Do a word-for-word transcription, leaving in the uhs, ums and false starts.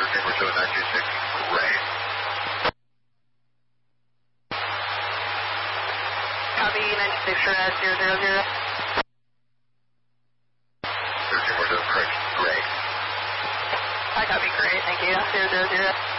thirteen, we're showing nine two six, great. Copy, nine two six, red, zero zero zero. thirteen, we're doing correct, great. I copy, great, thank you, zero zero zero.